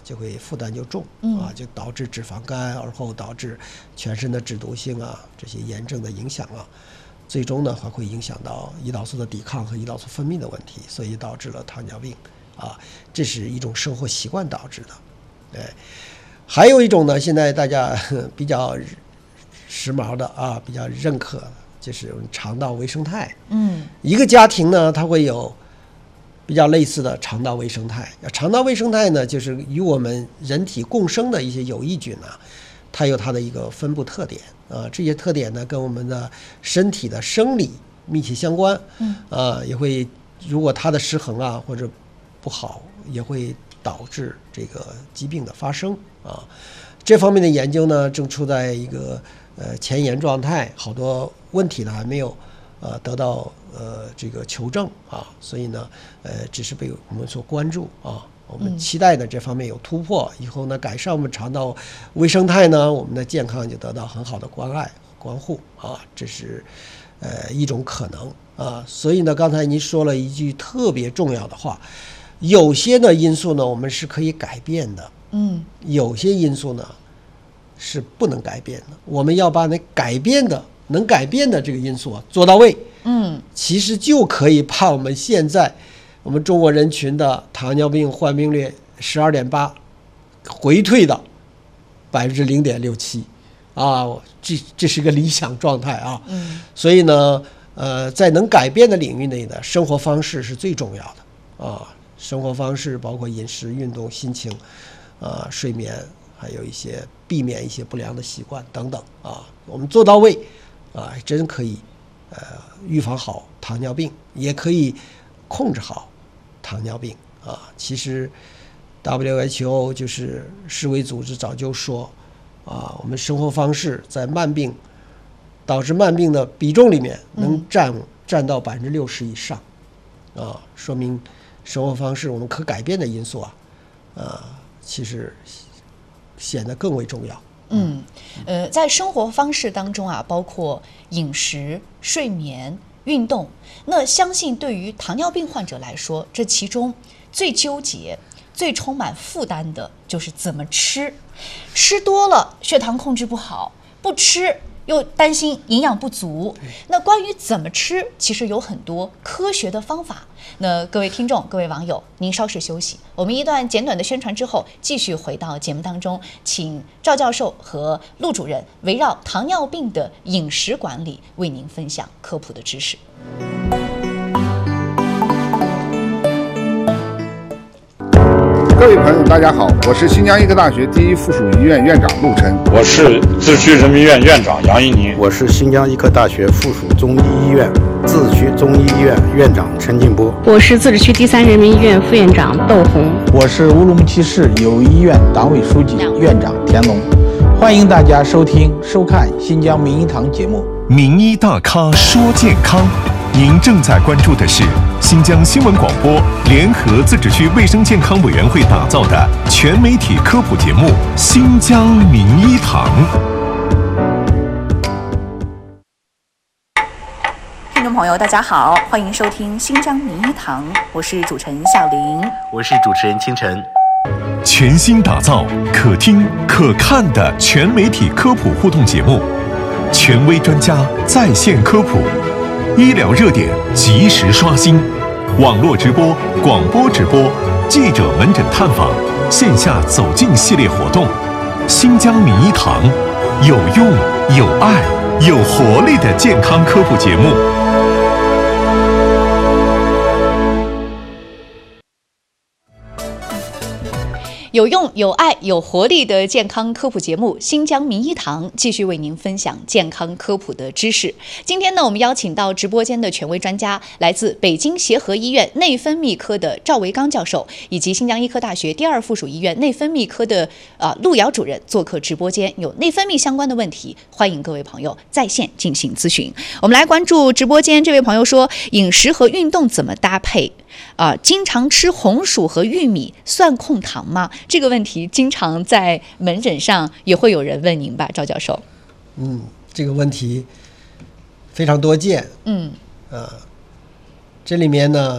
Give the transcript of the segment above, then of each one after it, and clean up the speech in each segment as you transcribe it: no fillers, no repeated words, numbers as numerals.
就会负担就重就导致脂肪肝，而后导致全身的脂毒性这些炎症的影响最终呢还会影响到胰岛素的抵抗和胰岛素分泌的问题，所以导致了糖尿病这是一种生活习惯导致的。还有一种呢，现在大家比较时髦的比较认可，就是肠道微生态。一个家庭呢，它会有比较类似的肠道微生态。肠道微生态呢，就是与我们人体共生的一些有益菌它有它的一个分布特点这些特点呢，跟我们的身体的生理密切相关。也会如果它的失衡或者不好，也会导致这个疾病的发生这方面的研究呢，正处在一个前沿状态，好多问题呢还没有得到这个求证所以呢只是被我们所关注我们期待的这方面有突破，以后呢改善我们肠道微生态呢，我们的健康就得到很好的关爱关护这是一种可能所以呢刚才您说了一句特别重要的话，有些的因素呢我们是可以改变的，有些因素呢是不能改变的，我们要把能改变的这个因素做到位，其实就可以把我们现在我们中国人群的糖尿病患病率 12.8 回退到 0.67%这是个理想状态所以呢在能改变的领域内的生活方式是最重要的生活方式包括饮食、运动、心情睡眠，还有一些避免一些不良的习惯等等我们做到位真可以预防好糖尿病，也可以控制好糖尿病其实 WHO 就是世卫组织早就说我们生活方式在导致慢病的比重里面能占到60%以上说明生活方式我们可改变的因素其实显得更为重要。 在生活方式当中包括饮食、睡眠、运动，那相信对于糖尿病患者来说，这其中最纠结、最充满负担的就是怎么吃。吃多了血糖控制不好，不吃又担心营养不足。那关于怎么吃，其实有很多科学的方法。那各位听众、各位网友，您稍事休息，我们一段简短的宣传之后，继续回到节目当中，请赵教授和陆主任围绕糖尿病的饮食管理为您分享科普的知识。 各位朋友大家好，我是新疆医科大学第一附属医院院长陆晨。 我是自治区人民医院院长杨一宁。 我是新疆医科大学附属中医医院自治区中医医院院长陈进波。 我是自治区第3人民医院副院长窦红。 我是乌鲁木齐市友谊医院党委书记院长田龙。欢迎大家收看新疆名医堂节目。 名医大咖说健康，您正在关注的是新疆新闻广播联合自治区卫生健康委员会打造的全媒体科普节目《新疆名医堂》。 听众朋友大家好，欢迎收听新疆名医堂，我是主持人小玲， 我是主持人清晨。 全新打造可听可看的全媒体科普互动节目，权威专家在线科普，医疗热点及时刷新，网络直播、广播直播、记者门诊探访、线下走进系列活动。新疆名医堂，有用、有爱、有活力的健康科普节目。 有用、有爱、有活力的健康科普节目《新疆名医堂》继续为您分享健康科普的知识。今天呢，我们邀请到直播间的权威专家，来自北京协和医院内分泌科的赵维刚教授，以及新疆医科大学第2附属医院内分泌科的陆瑶主任做客直播间，有内分泌相关的问题，欢迎各位朋友在线进行咨询。我们来关注直播间这位朋友说，饮食和运动怎么搭配？经常吃红薯和玉米算控糖吗？这个问题经常在门诊上也会有人问您吧，赵教授？ 这个问题非常多见。这里面呢，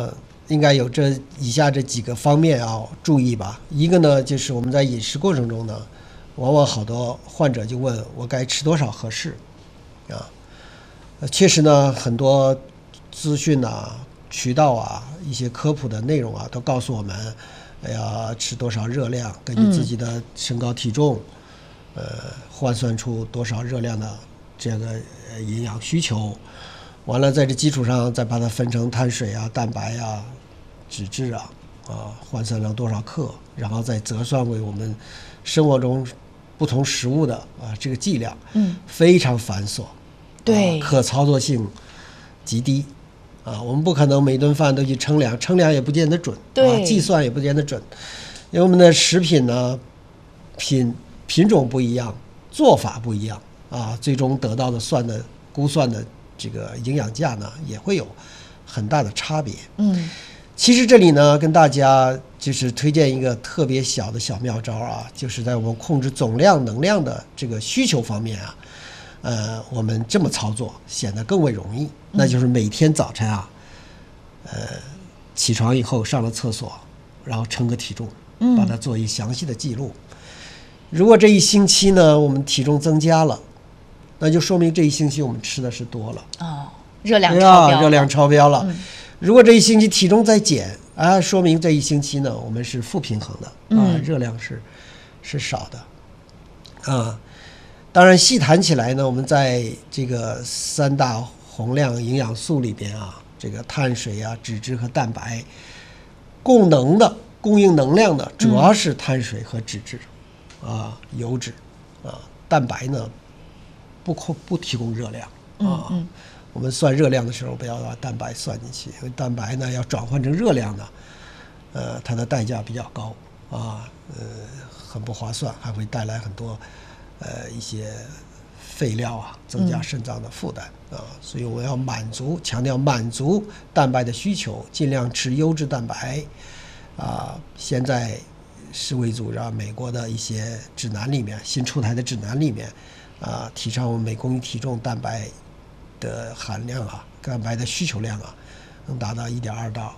应该有以下这几个方面要注意吧。一个呢，就是我们在饮食过程中呢，往往好多患者就问我该吃多少合适啊。确实呢，很多资讯啊、渠道啊、一些科普的内容啊，都告诉我们，吃多少热量，根据自己的身高体重，换算出多少热量的这个营养需求。完了，在这基础上再把它分成碳水啊、蛋白啊、脂质啊，换算成多少克，然后再折算为我们生活中不同食物的这个剂量，非常繁琐， 对， 可操作性极低。我们不可能每顿饭都去称量，称量也不见得准， 对， 计算也不见得准，因为我们的食品呢，品种不一样，做法不一样最终得到的估算的这个营养价呢，也会有很大的差别。其实这里呢，跟大家就是推荐一个特别小的小妙招就是在我们控制总量能量的这个需求方面我们这么操作显得更为容易，那就是每天早晨起床以后上了厕所，然后称个体重，把它做一详细的记录。如果这一星期呢，我们体重增加了，那就说明这一星期我们吃的是多了， 热量超标了， 热量超标了。如果这一星期体重在减说明这一星期呢，我们是负平衡的热量是少的当然细谈起来呢，我们在这个3大宏量营养素里边这个碳水脂质和蛋白供应能量的主要是碳水和脂质油脂蛋白呢不提供热量我们算热量的时候不要把蛋白算进去，因为蛋白呢要转换成热量呢它的代价比较高很不划算，还会带来很多一些废料增加肾脏的负担所以我要强调满足蛋白的需求，尽量吃优质蛋白现在世卫组织美国的一些指南里面，新出台的指南里面提倡我们每公斤体重蛋白的含量蛋白的需求量能达到1.2到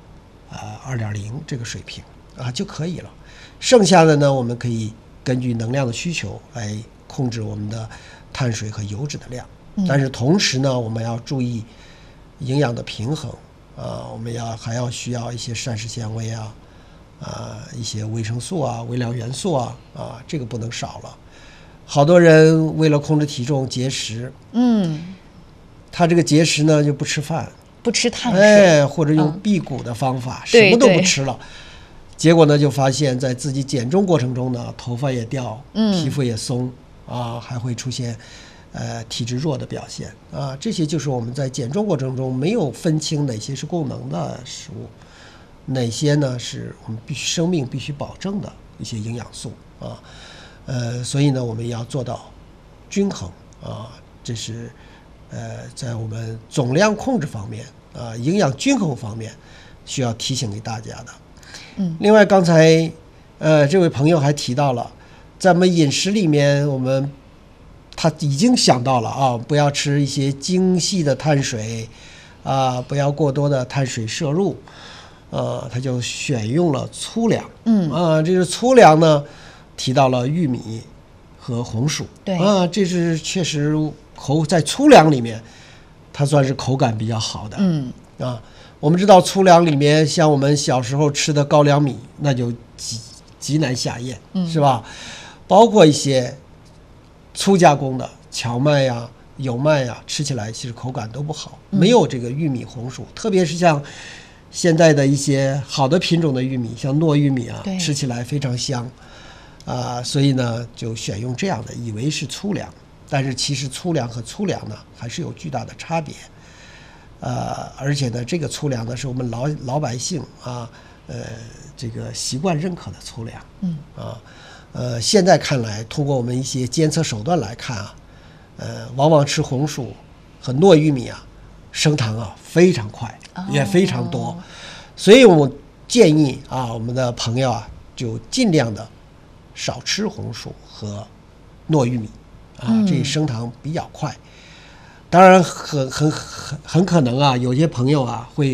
2.0这个水平就可以了。剩下的呢，我们可以根据能量的需求来控制我们的碳水和油脂的量，但是同时呢，我们要注意营养的平衡我们还要需要一些膳食纤维一些维生素微量元素这个不能少了。好多人为了控制体重节食，他这个节食呢就不吃饭， 不吃碳水， 或者用辟谷的方法，什么都不吃了。结果呢，就发现在自己减重过程中呢，头发也掉，皮肤也松还会出现体质弱的表现这些就是我们在减重过程中没有分清哪些是供能的食物，哪些呢是我们生命必须保证的一些营养素所以呢，我们要做到均衡这是在我们总量控制方面营养均衡方面需要提醒给大家的。另外刚才这位朋友还提到了，在我们饮食里面，他已经想到了不要吃一些精细的碳水不要过多的碳水摄入他就选用了粗粮这是粗粮呢提到了玉米和红薯， 对这是确实在粗粮里面它算是口感比较好的我们知道粗粮里面像我们小时候吃的高粱米那就极难下咽是吧，包括一些粗加工的荞麦有麦吃起来其实口感都不好没有这个玉米红薯，特别是像现在的一些好的品种的玉米，像糯玉米吃起来非常香所以呢就选用这样的，以为是粗粮，但是其实粗粮和粗粮呢还是有巨大的差别而且呢这个粗粮呢是我们老百姓这个习惯认可的粗粮现在看来通过我们一些监测手段来看往往吃红薯和糯玉米升糖非常快也非常多，所以我建议我们的朋友就尽量的少吃红薯和糯玉米这升糖比较快。当然很可能有些朋友会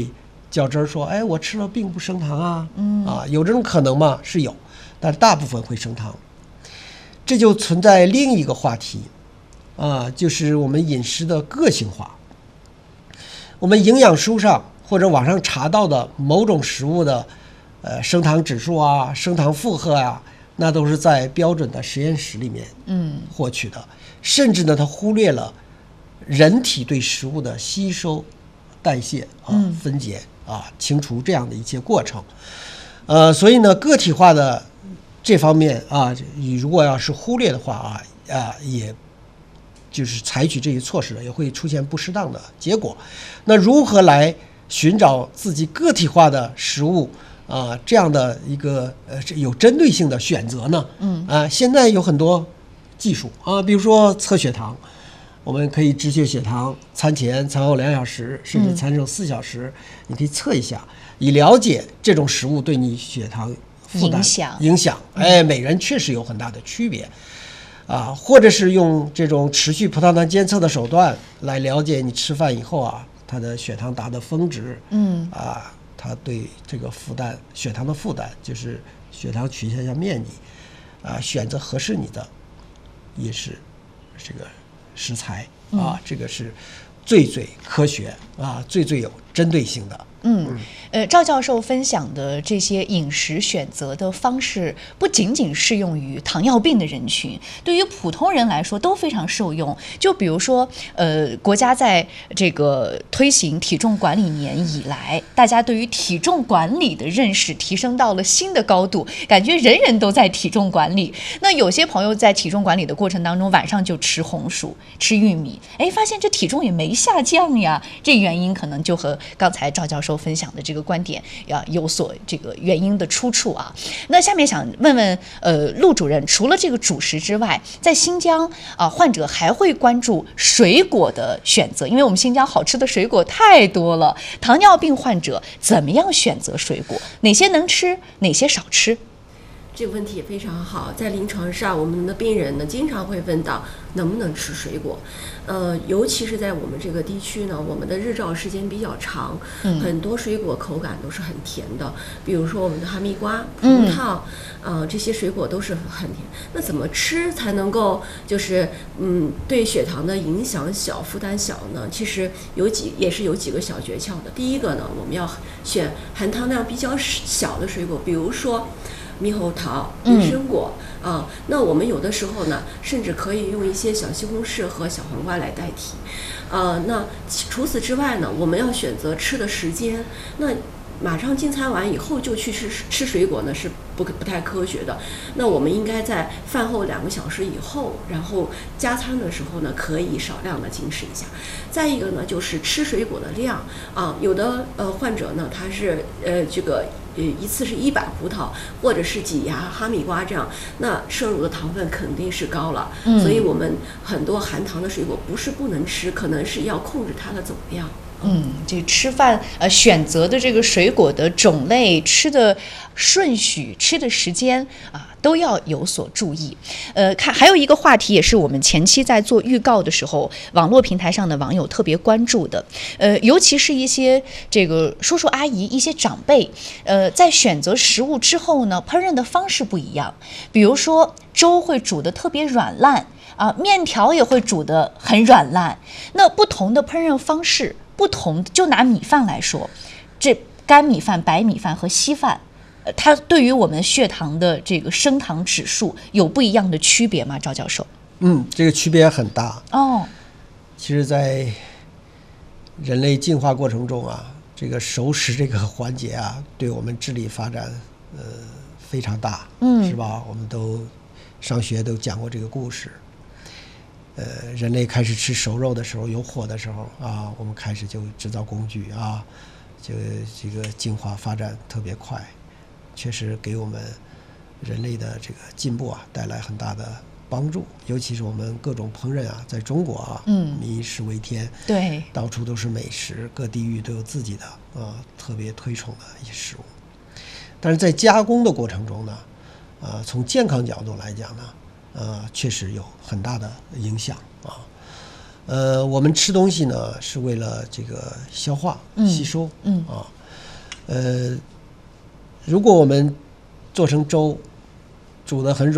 较真儿说，哎，我吃了并不升糖啊，有这种可能吗？是有，但大部分会升糖。这就存在另一个话题就是我们饮食的个性化。我们营养书上或者网上查到的某种食物的升糖指数升糖负荷那都是在标准的实验室里面获取的，甚至呢，它忽略了人体对食物的吸收、代谢分解清除这样的一些过程。所以呢，个体化的这方面你如果要是忽略的话也就是采取这些措施也会出现不适当的结果。那如何来寻找自己个体化的食物这样的一个有针对性的选择呢？现在有很多技术比如说测血糖，我们可以直血血糖，餐前、餐后2小时，甚至餐后4小时，你可以测一下，以了解这种食物对你血糖负担影响。每人确实有很大的区别或者是用这种持续葡萄糖监测的手段来了解你吃饭以后它的血糖达的峰值，它对这个血糖的负担，就是血糖曲线下面积选择合适你的饮食这个食材这个是最科学最有针对性的。 赵教授分享的这些饮食选择的方式，不仅仅适用于糖尿病的人群，对于普通人来说都非常受用。就比如说，国家在这个推行体重管理年以来，大家对于体重管理的认识提升到了新的高度，感觉人人都在体重管理。那有些朋友在体重管理的过程当中，晚上就吃红薯、吃玉米，发现这体重也没下降呀。这原因可能就和刚才赵教授分享的这个观点有所这个原因的出处那下面想问问陆主任，除了这个主食之外，在新疆患者还会关注水果的选择，因为我们新疆好吃的水果太多了。糖尿病患者怎么样选择水果？哪些能吃，哪些少吃？ 这个问题也非常好，在临床上我们的病人呢经常会问到能不能吃水果，尤其是在我们这个地区呢，我们的日照时间比较长，很多水果口感都是很甜的，比如说我们的哈密瓜、葡萄，这些水果都是很甜。那怎么吃才能够就是对血糖的影响小、负担小呢？其实也是有几个小诀窍的。第一个呢，我们要选含糖量比较小的水果，比如说猕猴桃、人参果那我们有的时候呢，甚至可以用一些小西红柿和小黄瓜来代替。那除此之外呢，我们要选择吃的时间。那马上进餐完以后就去吃水果呢，是不太科学的。那我们应该在饭后2个小时以后，然后加餐的时候呢，可以少量的进食一下。再一个呢，就是吃水果的量有的患者呢，他是这个一次是1把葡萄或者是几芽哈密瓜这样，那摄入的糖分肯定是高了。所以我们很多含糖的水果不是不能吃，可能是要控制它的总量。 这吃饭选择的这个水果的种类、吃的顺序、吃的时间都要有所注意。还有一个话题也是我们前期在做预告的时候，网络平台上的网友特别关注的，尤其是一些这个叔叔阿姨、一些长辈，在选择食物之后呢，烹饪的方式不一样。比如说粥会煮得特别软烂面条也会煮得很软烂。那不同的烹饪方式，就拿米饭来说，这干米饭、白米饭和稀饭，它对于我们血糖的这个升糖指数有不一样的区别吗？赵教授？ 这个区别很大其实在人类进化过程中这个熟食这个环节对我们智力发展非常大，是吧？我们都上学都讲过这个故事。人类开始吃熟肉的时候，有火的时候我们开始就制造工具就这个进化发展特别快，确实给我们人类的这个进步带来很大的帮助。尤其是我们各种烹饪在中国民以食为天， 对， 到处都是美食，各地域都有自己的特别推崇的一些食物。但是在加工的过程中呢，从健康角度来讲呢，确实有很大的影响我们吃东西呢是为了这个消化吸收如果我们做成粥，煮得很软。